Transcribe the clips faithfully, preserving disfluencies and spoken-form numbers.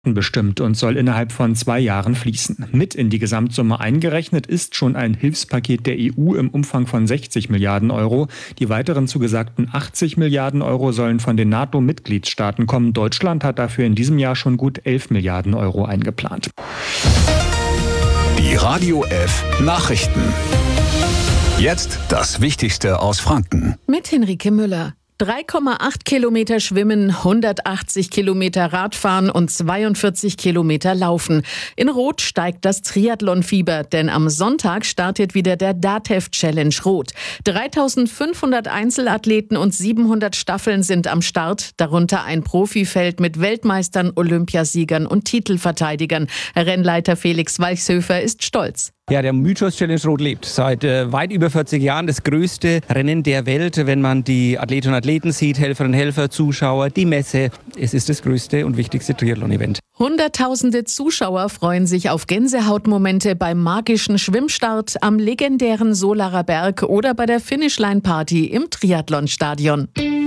bestimmt und soll innerhalb von zwei Jahren fließen. Mit in die Gesamtsumme eingerechnet ist schon ein Hilfspaket der E U im Umfang von sechzig Milliarden Euro. Die weiteren zugesagten achtzig Milliarden Euro sollen von den NATO-Mitgliedstaaten kommen. Deutschland hat dafür in diesem Jahr schon gut elf Milliarden Euro eingeplant. Die Radio F Nachrichten. Jetzt das Wichtigste aus Franken. Mit Henrike Müller. drei Komma acht Kilometer schwimmen, hundertachtzig Kilometer Radfahren und zweiundvierzig Kilometer laufen. In Rot steigt das Triathlonfieber, denn am Sonntag startet wieder der DATEV Challenge Rot. dreitausendfünfhundert Einzelathleten und siebenhundert Staffeln sind am Start, darunter ein Profifeld mit Weltmeistern, Olympiasiegern und Titelverteidigern. Rennleiter Felix Walchshöfer ist stolz. Ja, der Mythos Challenge Rot lebt seit äh, weit über vierzig Jahren. Das größte Rennen der Welt, wenn man die Athletinnen und Athleten sieht, Helferinnen und Helfer, Zuschauer, die Messe. Es ist das größte und wichtigste Triathlon-Event. Hunderttausende Zuschauer freuen sich auf Gänsehautmomente beim magischen Schwimmstart am legendären Solarer Berg oder bei der Finishline-Party im Triathlonstadion.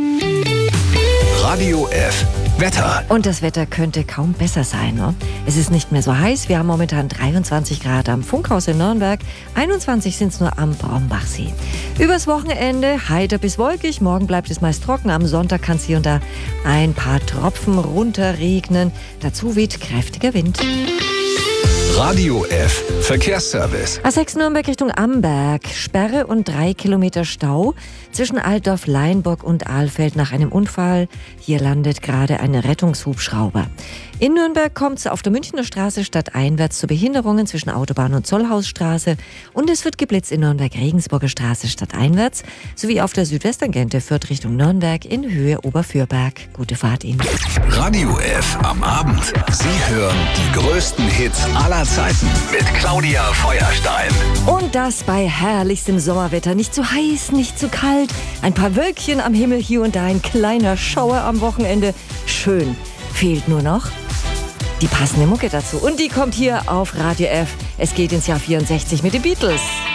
Radio F Wetter. Und das Wetter könnte kaum besser sein. Ne? Es ist nicht mehr so heiß. Wir haben momentan dreiundzwanzig Grad am Funkhaus in Nürnberg. einundzwanzig sind es nur am Brombachsee. Übers Wochenende heiter bis wolkig. Morgen bleibt es meist trocken. Am Sonntag kann es hier und da ein paar Tropfen runterregnen. Dazu weht kräftiger Wind. Radio F Verkehrsservice. A sechs Nürnberg Richtung Amberg. Sperre und drei Kilometer Stau zwischen Altdorf, Leinburg und Ahlfeld nach einem Unfall. Hier landet gerade ein Rettungshubschrauber. In Nürnberg kommt es auf der Münchner Straße stadteinwärts zu Behinderungen zwischen Autobahn und Zollhausstraße. Und es wird geblitzt in Nürnberg-Regensburger Straße stadteinwärts sowie auf der Südwestangente Fürth Richtung Nürnberg in Höhe Oberfürberg. Gute Fahrt Ihnen. Radio F am Abend. Sie hören die größten Hits aller Zeiten mit Claudia Feuerstein. Und das bei herrlichstem Sommerwetter. Nicht zu heiß, nicht zu kalt. Ein paar Wölkchen am Himmel, hier und da ein kleiner Schauer am Wochenende. Schön. Fehlt nur noch die passende Mucke dazu. Und die kommt hier auf Radio F. Es geht ins Jahr vierundsechzig mit den Beatles.